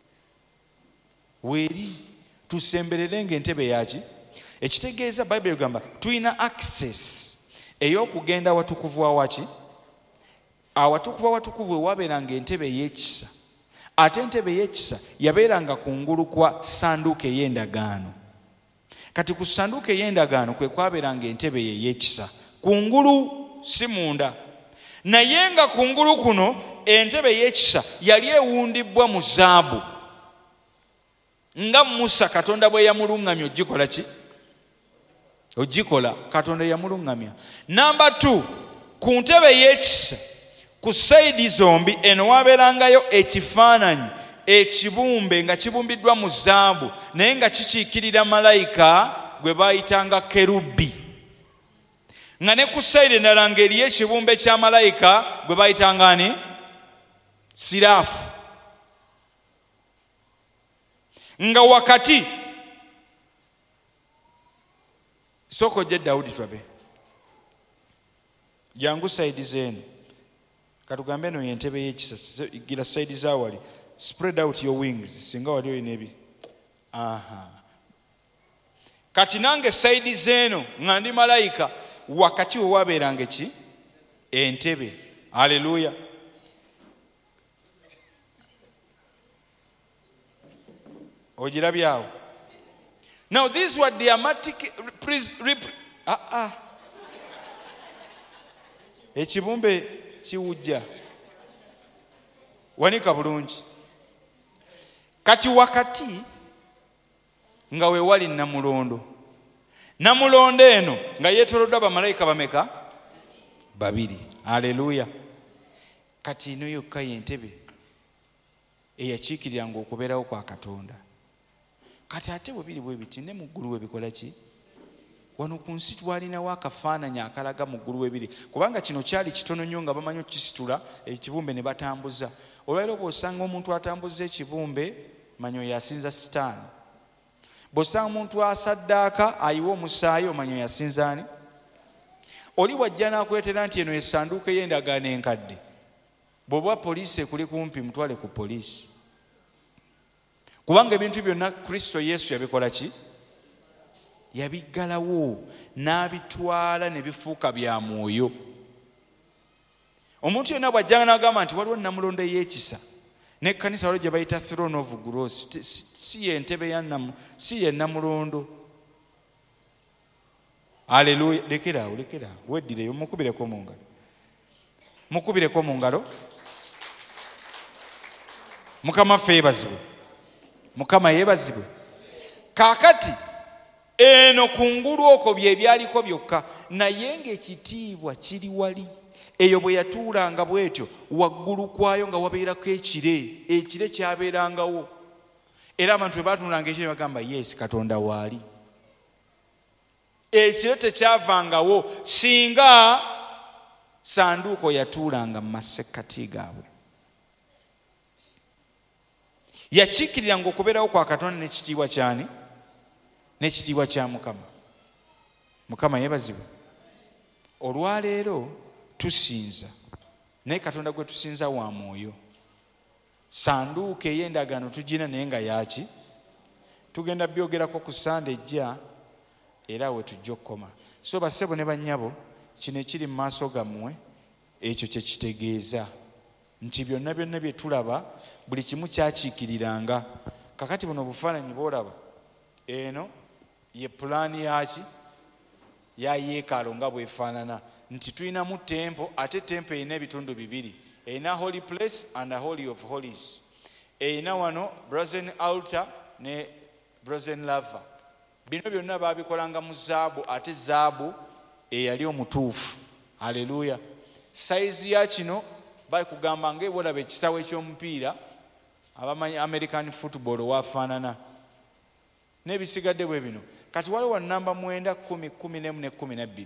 Weeri. Tusembererenga entebe yaki? Ekitegeeza Bible egamba tulina access ey'okugenda watukuvu awaki? Awatukuvu awatukuvu ewabeeranga entebe ey'ekisa. Ate entebe ey'ekisa yabeeranga kungulu kwa sanduuko ey'endagaano. Kati ku sanduuko ey'endagaano kwe kwabeeranga entebe ey'ekisa. Kungulu si munda. Naye nga kungulu kuno entebe ey'ekisa yali ewundibwa mu zaabu. Nga Musa Katonda bwe yamulungamya ogikola ki? Ogikola. Katonda yamulungamya. Number 2, ku ntebe ey'ekisa ku sayidi zombi eno wabeerangayo ekifaananyi ekibumbe nga kibumbiddwa mu zaabu naye nga kikiikirira malayika gwe baayitanga kerubi. Nga ne ku sayidi endala ng'eriyo ekibumbe kya malayika gwe baayitanga ani? Siraafu. Nga wakati sooka ojje Dawudi twabe jangu sayidi zeenu katugambe eno yentebe y'ekisa gira sayidi zawali spread out your wings singa wali oyina ebi. Kati nange sayidi zeeno nga ndi malayika wakati we wabeeranga ki? Entebe. Haleluya. Ojirabyawo. Now these were dramatic ekibumbe kiwujja wanika bulungi. Kati wakati nga we wali namulondo. Namulondo eno nga yeetoloddwa bamalayika bameka? 2. Haleluya. Kati ino yokka yentebe eyakiikiriranga okubeerawo kwa Katonda. Kati ate bwe biri bwe biti ne mu ggulu we bikola ki? Wano ku nsi twalinawo akafaananyi akalaga mu ggulu we biri. Kubanga kino kyali kitono nnyo nga bamanyi okukisitula ekibumbe ne batambuza. Olwaleero bw'osanga omuntu atambuza ekibumbe manya oyo asinza Sitaani. Bw'osanga omuntu asaddaaka ayiwa omusaayi omanya oyo asinza ani? Oli wajja n'akwetera nti eno essanduuko ey'endagaano enkadde. Bw'oba poliisi ekuli kumpi mutwale ku poliisi. Kubanga ebintu byonna Kristo Yesu yabikola ki? Yabiggalawo n'abitwala ne bifuuka bya mwoyo. Omuntu yonna bw'ajjanga n'agamba nti waliwo namulondo ey'ekisa n'ekkanisa waliwo gye bayita throne of grace si ye ntebe ya si ye namulondo. Haleluya. Lekeraawo weddireyo mukubireko mu ngalo. Mukubireko mu ngalo. Mukama ffe yeebazibwe. Mukama yeebazibwe. Kaakati eno kungulu okwo bye byaliko byokka naye ng'ekitiibwa kiri wali. Eyo bwe yatuulanga bw'etyo waggulu kwayo nga wabeerako ekire kyabeerangawo. Era abantu bwe baatunulanga ekire bagamba yes Katonda waali. Ekire tekyavangawo singa sanduuko yatuulanga mu masekkati gaabwe. Yakiikiriranga okubeerawo kwa Katonda n'ekitiibwa kyani? N'ekitiibwa kya Mukama. Mukama yeebazibwe. Olwaleero tusinza naye Katonda gwe tusinza wa mwoyo. Sanduuko ey'endagaano tugina naye nga yaki? Tugenda byogerako ku Sande ejja era we tujja okukoma. So bassebo ne bannyabo kino ekiri mu maaso gammwe ekyo kye kitegeeza nti byonna bye tulaba buli kimu kyakiikiriranga. Kakati buno obufaananyi bw'olaba eno ye pulaani yaki? Ya yeekaalu nga bwefaanana nti tulinamu tempo ate tempo erina ebitundu 2. Erina holy place and a holy of holies. Erina wano brazen altar ne brazen laver. Bino byonna baabikolanga mu zaabu ate zaabu eyali omutuufu. Haleluya. Sayizi ya kino bakugamba ng'ebolaba ekisawo eky'omupiira abamanyi American football waafaanana. N'ebisigadde bwe bino. Kati waliwo namba 9, 10, 11 ne 12.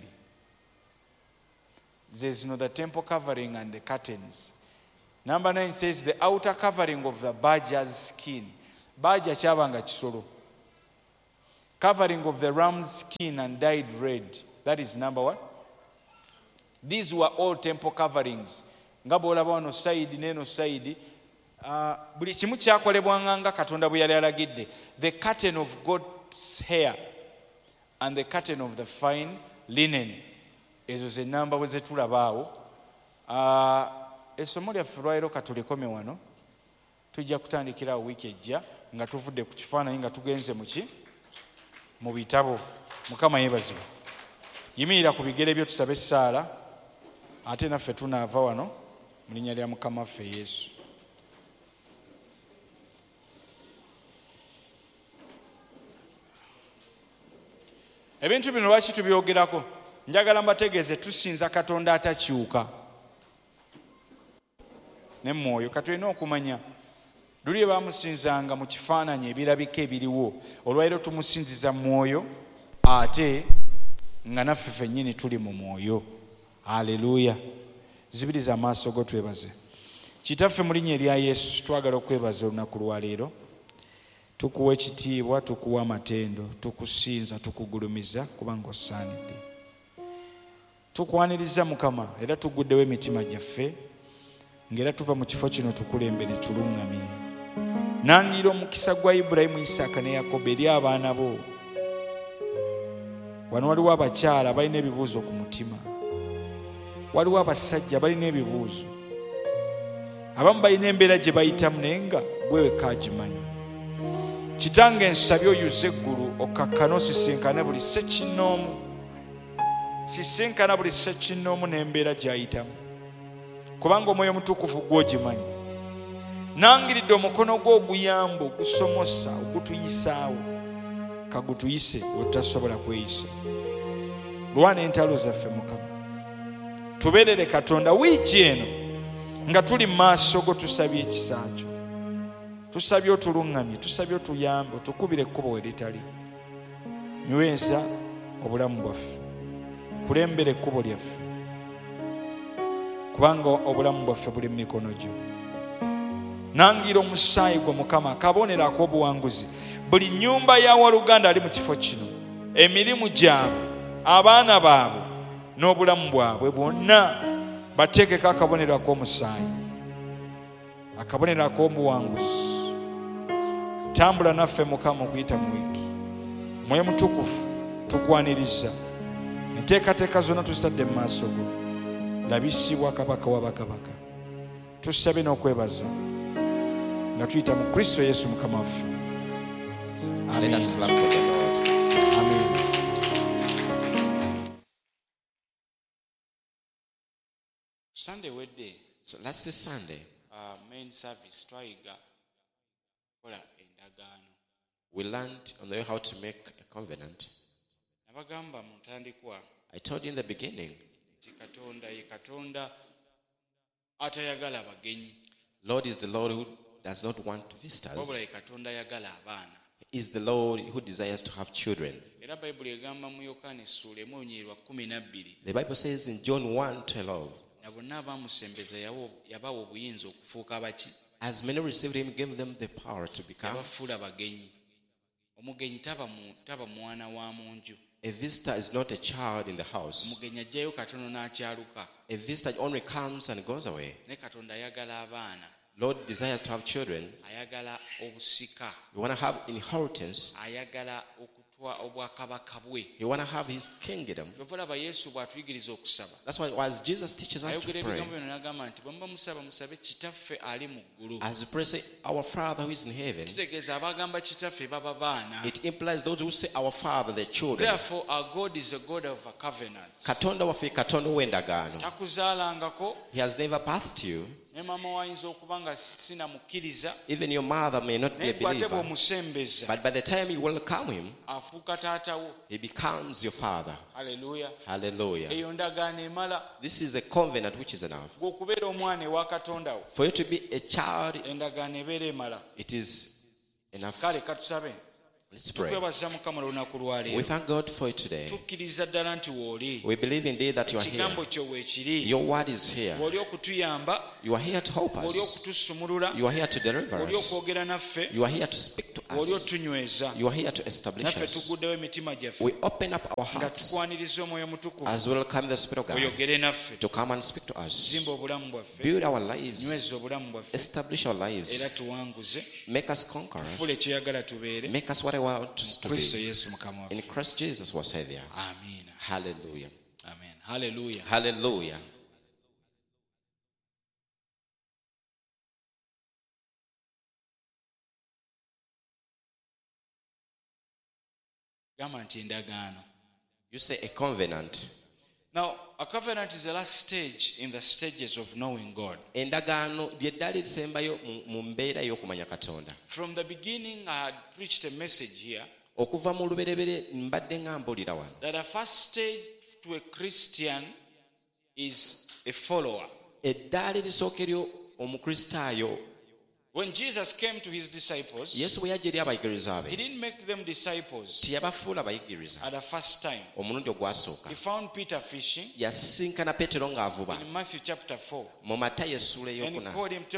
There's the temple covering and the curtains. Number 9 says the outer covering of the badger's skin. Badger kyabanga kisolo. covering of the ram's skin and dyed red. That is number one. These were all temple coverings. Nga bw'olaba wano side n'eno side, buli kimu kyakolebwanga nga Katonda bwe yali alagidde. The curtain of goat's hair and the curtain of the fine linen. Ezo ze namba bwe zetulabaawo. Essomo lyaffe lwaliro katulekome wano. Tujja kutandikira wiiki ejja nga tuvudde ku kifaananyi nga tugenze mu bitabo. Mukama yeebazibwe. Yimirira ku bigere byo tusabe essaala, ate naffe tunaava wano mu linnya lya Mukama waffe Yesu. Ebintu bino lwaki tubyogerako? Njagala mbategeeze tusinza Katonda atakyuka ne mwoyo. Katulina okumanya luli baamusinzanga mu kifaananyi ebirabika ebiriwo, olwaliro tumusinziza mwoyo ate nga naffe ffennyini tuli mu mwoyo. Haleluya. Zibiriza amaaso go twebaze. Kitaffe mu linnya erya Yesu twagala okwebaza olunaku lwaleero. Tukuwa ekitiibwa, tukuwa amatendo, tukusinza, tukugulumiza kubanga osaanidde. Tukwaniriza Mukama era tuguddewo emitima gyaffe ng'era tuva mu kifo kino tukulembere tuluŋŋamye. Nangira omukisa gwa Ibulayimu, Isaaka ne Yakobo eri abaana bo. Wano waliwo abakyala balina ebibuuzo ku mutima, waliwo abasajja balina ebibuuzo, abamu balina embeera gye bayitamu naye nga gwe wekka agimanyi. Kitange nsabye oyuze eggulu okakkane osisinkane buli ssekinnoomu, sisinkana buli ssekinnoomu n'embeera gy'ayitamu, kubanga Omwoyo Mutukuvu gw'ogimanyi. Nangiridde omukono gwo oguyamba, ogusomosa, ogutuyisaawo, kagutuyise we tutasobola kweyisa. Lwana entalo zaffe Mukama, tubeerere Katonda wiiki eno nga tuli mu maaso go, tusabye ekisa kyo, tusabye otuluŋŋamye, tusabye otuyambe, otukubire ekkubo we litali. Nyweza obulamu bwaffe, kulembera ekkubo lyaffe, kubanga obulamu bwaffe buli mu mikono gyo. Nangira omusaayi gwe Mukama akabonero ak'obuwanguzi buli nnyumba ya waluganda ali mu kifo kino, emirimu gyabwe, abaana baabwe n'obulamu bwabwe bwonna bateekeko akabonero ak'omusaayi, akabonero ak'obuwanguzi. Tambula naffe Mukama okuyita mu wiiki. Mwoyo Mutukuvu tukwaniriza, enteekateeka zonna tusadde mu maaso go, labisibwa Kabaka wa bakabaka. Tusabe n'okwebaza nga tuyita mu Kristo Yesu Mukama waffe. Let us clap for the Lord. Amen. Sunday wedde, So last Sunday, main service twayiga kola endagaano. we learned on the way how to make a covenant. Nabagamba mu ntandikwa I told you in the beginning, nti Katonda ye Katonda atayagala bagenyi, Lord is the Lord who does not want visitors. wabula ye Katonda ayagala abaana. He is the Lord who desires to have children. Era Bayibuli egamba mu Yokaana essuula 1:12, The Bible says in John 1:12, na bonna abaamusembeza yabawa obuyinza okufuuka abaki, as many received him, gave them the power to become. yabafuula bagenyi. Omugenyi taba mwana wa mu nju. A visitor is not a child in the house. Omugenyi ajjayo katono n'akyaluka. A visitor only comes and goes away. Ne Katonda ayagala abaana, Lord desires to have children. ayagala obusika, You want to have inheritance. ayagala okutwa obwakabaka bwe. You want to have his kingdom. Olaba Yesu bw'atuyigiriza okusaba, That's why as Jesus teaches us to ayogera pray, ebigambo bino n'agamba nti bwe muba musaba musabe Kitaffe ali mu ggulu. as you pray, say, our Father who is in heaven. Kitegeeza abagamba Kitaffe baba baana. It implies those who say our Father, the children. Therefore our God is a God of a covenant. Katonda waffe Katonda w'endagaano. Takuzaalangako, He has never birthed you. ne maama wayinza okuba nga sinamukkiriza, Even your mother may not be a naye gwe ate believer. bw'omusembeza But by the time you welcome him, afuuka taatawo. he becomes your father. Haleluya. Hallelujah. Eyo ndagaano emala. This is a covenant which is enough. Gwe okubeera omwana ewa Katonda wo, For you to be a child, endagaano ebeera emala. it is enough. Kale katusabe. Let's pray. Tukwebaza Mukama olunaku lwa We leero. thank God for it today. Tukkiriza ddala nti w'oli. We believe indeed that you are here. Ekigambo kyo weekiri. Your word is here. Bw'oli okutuyamba, You are here to help bw'oli us. okutusumulula, You are here to deliver bw'oli us. okwogera naffe, You are here to speak to bw'oli us. otunyweza. You are here to establish Naffe us. tuguddewo emitima gyaffe We open up our nga hearts tukwaniriza Omwoyo Mutukuvu as well come the Spirit of God oyogere naffe. to come and speak to us. Zimba obulamu bwaffe, Build our lives. nyweza obulamu bwaffe, Establish our era lives. tuwanguze. Make us conquerors. Fuula ekyoyagala tubeere. Make us what I want us to Kristo be. Yesu Mukama waffe. In Christ Jesus was Savior. Amiina. Hallelujah. Amen. Hallelujah. Hallelujah. Gamba nti endagaano. You say a covenant. Now, a covenant is the last stage in the stages of knowing God. Endagaano ly'eddaala erisembayo mu mbeera y'okumanya Katonda. From the beginning, I had preached a message here Okuva mu luberebere mbadde nga mbuulira wano. that the first stage to a Christian is a follower. Eddaala erisooka eryo omukristaayo, When Jesus came to his disciples, Yesu bwe yajja eri abayigiriza he be, didn't make them disciples teyabafuula bayigiriza. at the first time. Omulundi ogwasooka He found Peter fishing yasisinkana Peetero ng'avuba in Matthew chapter 4. mu Matayo essuula And he ey'okuna. called him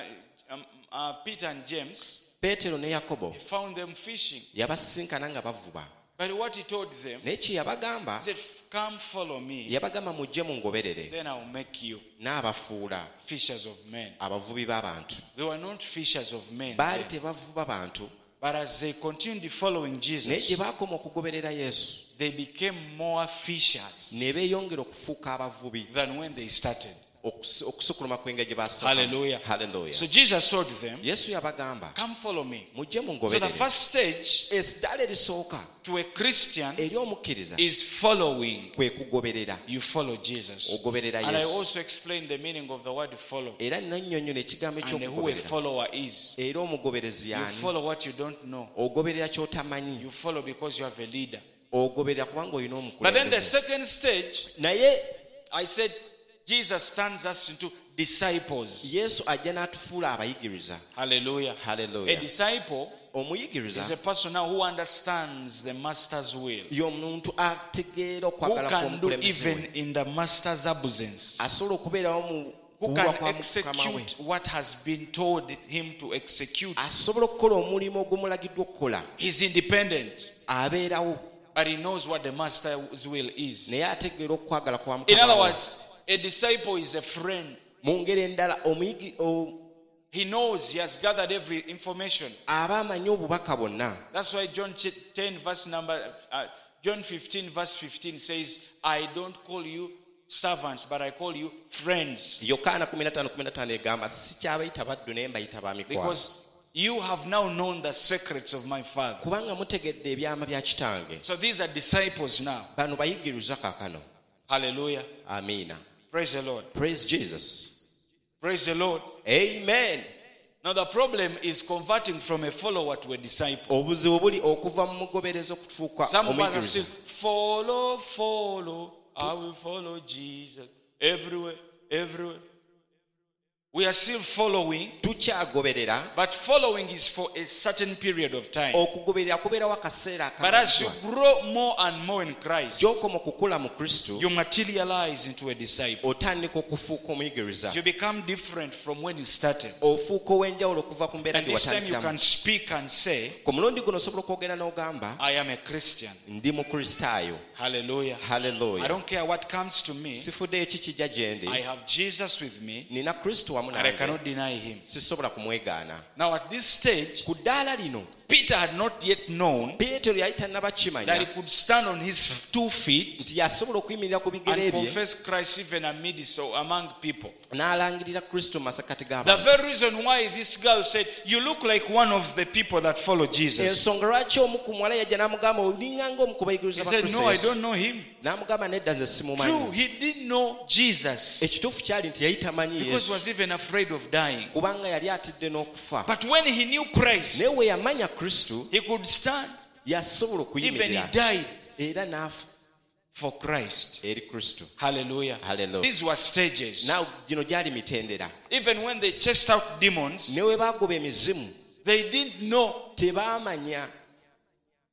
Peter and James. Peetero ne Yakobo He found them fishing. yabasisinkana nga bavuba. But what he told them, Naye kye yabagamba, he said, come follow me, yabagamba mujje mungoberere, then I'll make you n'abafuula fishers of men. abavubi b'abantu. They were not fishers of men, Baali then. tebavuba bantu, But as they continued following naye Jesus, gye baakoma okugoberera Yesu they became more fishers ne beeyongera okufuuka abavubi than when they started. okusukuluma kw'engeri gye baasooka. Hallelujah. Hallelujah. So Jesus told them, Yesu yabagamba come follow me. mujje So the mungoberere. first stage Eddaala erisooka to a Christian eri omukkiriza is following. kwe kugoberera. You follow Jesus. Ogoberera And I Yesu. also explained the meaning of the word follow Era nannyonnyola ekigambo and who a eky'okugoberera. follower is. Era omugoberezi You y'ani? follow what you don't know. Ogoberera ky'otamanyi. You follow because you have a leader. Ogoberera kubanga olina But then the omukulembeze. second stage, Naye I said, Jesus turns us into disciples. Yesu ajja n'atufuula abayigiriza. Hallelujah. A Hallelujah. disciple Omuyigiriza is a person now who understands the master's will, y'omuntu ategeera who okwagala can do kw'omukulembeze even we. in the master's absence, Asobola okubeerawo mu who kuwulwa can kwa Mukama we. execute what has been told him to execute. Asobola okukola omulimu ogumulagiddwa okukola. He's independent, Abeerawo but he knows what the master's will is. naye ategeera okwagala kwa In Mukama other we. words, a disciple is a friend. Mu ngeri endala He knows he has gathered every information. aba amanyi obubaka bwonna. That's why John 15 verse 15 says, I don't call you servants, but I call you friends. Yokaana 15:15 egamba sikyabayita baddu naye mbayita ba mikwano. Because you have now known the secrets of my Father. Kubanga mutegedde ebyama bya kitange. So these are disciples now. Bano bayigiriza kaakano. Hallelujah. Amiina. Praise the Lord. Praise Jesus. Praise the Lord. Amen. Now the problem is converting from a follower to a disciple. Obuzibu buli okuva mu mugoberezi okufuuka Some of us are still omuyigiriza. follow. I will follow Jesus everywhere, everywhere. We are still following, Tukyagoberera, but following is for a certain period of time. okugoberera kubeerawo akaseera But as you akamazzwa. grow more and more in Christ, Gy'okoma okukula mu Kristo, you materialize into a disciple. otandika okufuuka omuyigiriza. You become different from when you started. Ofuuka ow'enjawulo okuva ku mbeera And gye this time you watandikiramu. can speak and say, Ku mulundi guno osobola okwogera n'ogamba I am a Christian. ndi mukristaayo. Hallelujah. I Hallelujah. don't care what comes to me. Sifuddeyo ki kijja gye ndi. I have Jesus with me, Nina Kristo wamu and I nange. cannot deny him. Sisobola kumwegaana. Now at this stage, Ku ddaala lino, Peter had not yet known Peetero yali tannaba that he kimanya could stand on his 2 feet nti yasobola okuyimirira ku bigere and bye confess Christ even amidst or among people. n'alangirira Kristo mu masekati The g'abantu. very reason why this girl said, you look like one of the people that follow Jesus. Ensonga lwaki omu ku muwala yajja n'amugamba olinganga omu ku He bayigiriza ba said, Kristo no, I Yesu. don't know him. N'amugamba nedda nze True, simumanyi. he didn't know Jesus Ekituufu kyali nti yali tamanyi because he Yesu was even afraid of dying. kubanga yali atidde n'okufa. But when he knew Christ, Naye we yamanya Kristo he could stand. yasobola Even he okuyimirira died era n'afa for Christ. eri Kristo. Hallelujah. Hallelujah. These were stages. Naawe gino gyali mitendera. Even when they chased out demons, Ne we baagoba emizimu they didn't know tebaamanya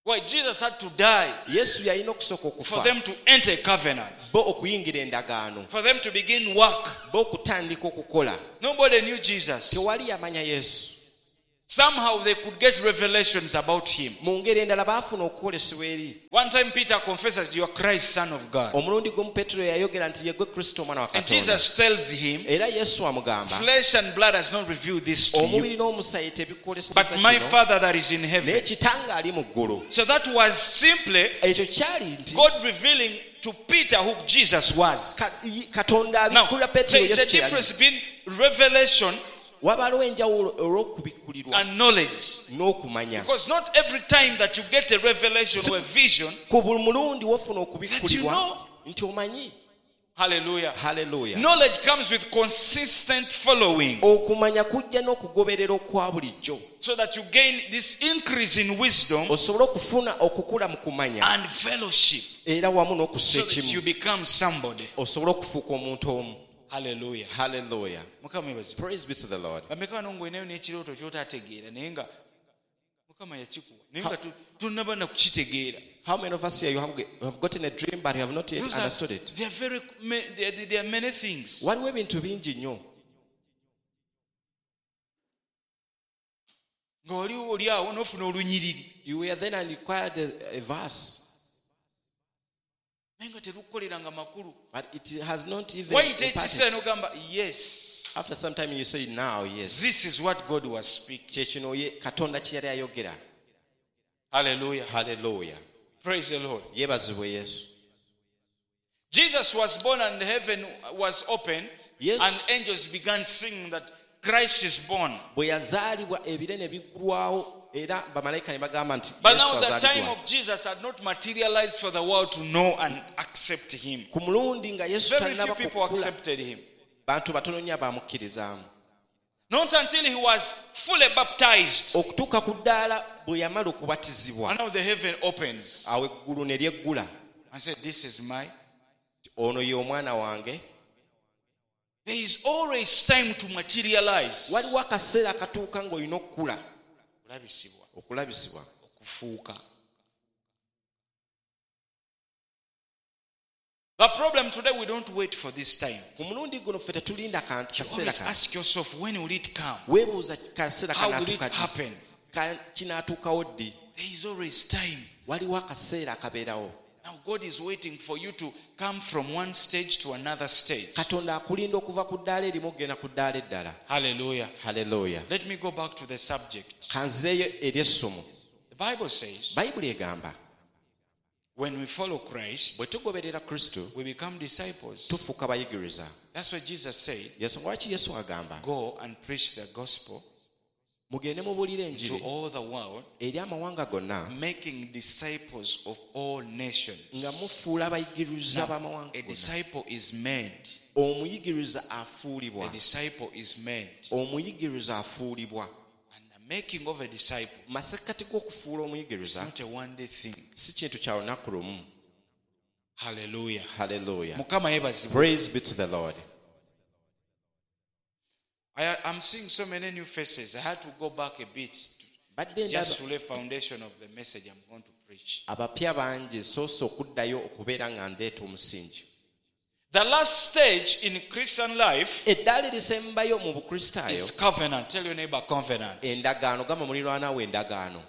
Why Jesus had to die Yesu yalina okusooka for okufa them to enter a covenant, bo okuyingira endagaano, for them to begin work. bo okutandika okukola. Nobody knew Jesus. Tewali yamanya Yesu. Somehow they could get revelations about him. Mu ngeri endala baafuna okukolesebwa eri. One time Peter confesses, "You are Christ, Son of God." Omulundi gumu Petero yayogera nti ye gwe Kristo omwana wa And Katonda. Jesus tells him, Era Yesu amugamba, "Flesh and blood has not revealed this to you, omubiri n'omusaayi tebikwoleseza but my kino, Father that is in naye heaven." Kitange ali mu ggulu. So that was simply Ekyo kyali nti God revealing to Peter who Jesus was. Katonda Now, abikulira there Petero is Yesu a kye yali. difference between revelation Wabaliwo enjawulo olw'okubikkulirwa and knowledge. n'okumanya. Because not every time that you get a revelation or a vision, Ku buli mulundi wofuna that you okubikkulirwa know. nti omanyi. Hallelujah. Haleluya. Knowledge comes with consistent following, Okumanya kujja n'okugoberera okwa bulijjo, so that you gain this increase in wisdom osobole okufuna okukula mu kumanya and fellowship, era wamu n'okussa so that you ekimu, become somebody. osobole okufuuka omuntu omu. Hallelujah. Haleluya. Mukama yebazi. Praise be to the Lord. Bameka wano ng'olinayo n'ekirooto ky'otaategeera naye nga Mukama yakikuwa naye nga tonnaba na kukitegeera. How many of us here you have gotten a dream but you have not yet Those are- understood it? there are many things. Waliwo ebintu bingi nnyo. Nga oli awo n'ofuna olunyiriri You were then and acquired a verse, naye nga terukukoleranga makulu. but it has not even Wayita imparted. ekiseera n'ogamba yes, After some time you say now, yes. this is what God was speaking. Kye kino Katonda kye yali ayogera. Hallelujah. Haleluya. Praise the Lord. Yeebazibwe Yesu. Jesus was born and heaven was open, Yes. and angels began singing that Christ is born. Bwe yazaalibwa ebire ne biggulwawo era bamalayika ne bagamba nti But Yesu now the time azaalibwa. of Jesus had not materialized for the world to know and accept him. Ku mulundi nga Yesu Very few tannaba people kukula, accepted him. bantu batono nnyo abamukkirizaamu. Not until he was fully baptized. Okutuuka ku ddaala bwe yamala okubatizibwa, And now the heaven opens. awo eggulu ne lyeggula. I said, this is my. Ono ye omwana wange. There is always time to materialize. Waliwo akaseera akatuuka ng'olina okukula, Kulabisibwa, okulabisibwa. okufuuka. The problem today, we don't wait for this time. Ku mulundi guno ffe tetulinda You kaseera always kano. ask yourself, when will it come? Weebuuza kaseera How will it kanaatuuka ddi? happen? Kinaatuukawo ddi? There is always time. Waliwo akaseera akabeerawo. Now God is waiting for you to come from one stage to another stage. Katonda akulinda okuva ku ddaala erimu okugenda ku ddaala eddala. Hallelujah. Haleluya. Let me go back to the subject. Kanzireyo eri essomo. The Bible says, Bayibuli egamba when we follow Christ, bwe tugoberera Kristo we become disciples. tufuuka bayigiriza. That's why Jesus said, Yensonga lwaki Yesu agamba go and preach the gospel mugende mubuulire to enjiri all the world, eri amawanga gonna making disciples of all nations. nga mufuula abayigiriza b'amawanga A gonna. disciple is made. Omuyigiriza A afuulibwa. disciple is made. Omuyigiriza afuulibwa. And the making of a disciple Masekkati g'okufuula is omuyigiriza not a one-day thing. si kintu kya lunaku lumu. Hallelujah. Haleluya. Mukama yebazibwe. Praise be to the Lord. I'm seeing so many new faces. I had to go back a bit Badde just ndaba to lay foundation of the message I'm going to preach. abapya bangi soose okuddayo okubeera nga ndeeta omusingi. The last stage in Christian life Eddaala erisembayo mu is bukristaayo covenant. Tell your neighbor covenant. endagaano. Gamba muliraanwa we endagaano.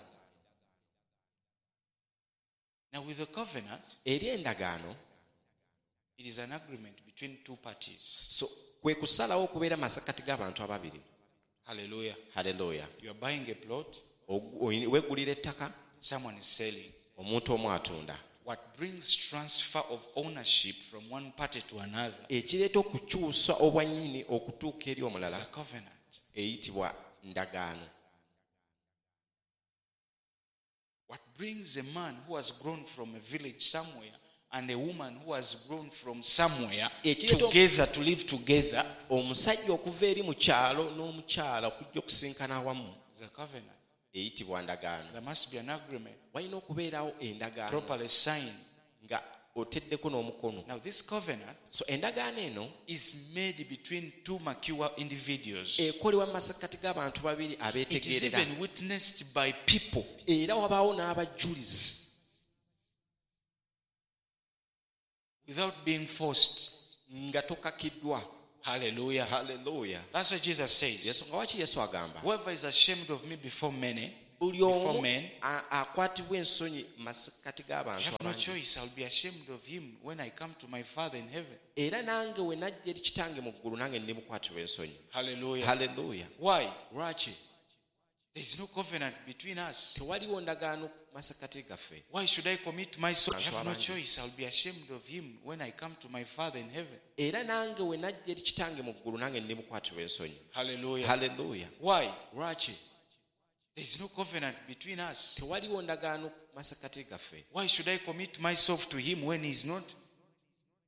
Now with the covenant, Eri endagaano it is an agreement between two parties. so kwe kusalawo okubeera masekkati g'abantu ababiri. Hallelujah. Haleluya. You are buying a plot, Weggulira ettaka, someone is selling. omuntu omu atunda. What brings transfer of ownership from one party to another Ekireeta okukyusa obwannyini okutuuka eri is omulala a covenant. eyitibwa ndagaano. What brings a man who has grown from a village somewhere and a woman who has grown from somewhere together to live together Omusajja okuva eri mu kyalo n'omukyala okujja okusinkana awamu is a covenant. eyitibwa ndagaano. There must be an agreement Walina okubeerawo endagaano properly signed nga oteddeko n'omukono. Now this covenant So endagaano eno is made between two mature individuals. ekolebwa mu masekkati g'abantu babiri It is abeetegeerera, even witnessed by people. era wabaawo n'abajulizi Without being forced. nga tokakiddwa. Hallelujah. Haleluya. That's what Jesus says. Yesu nga waki Yesu agamba Whoever is ashamed of me before many, buli before omu men, akwatibwa ensonyi mu masekkati I g'abantu have no abangi. choice. I'll be ashamed of him when I come to my Father in heaven. Era nange we najja eri kitange mu ggulu nange ndimukwatibwa ensonyi. Hallelujah. Haleluya. Why? Lwaki? There is no covenant between us. Tewaliwo ndagaano mu masekkati gaffe. Why should I commit myself? I have no Abantu abangi. choice. I'll be ashamed of him when I come to my Father in heaven. Era nange we najja eri kitange mu ggulu nange ndimukwatibwa ensonyi. Hallelujah. Haleluya. Why? Lwaki? There is no covenant between us. Tewaliwo ndagaano mu masekkati gaffe. Why should I commit myself to him when he's not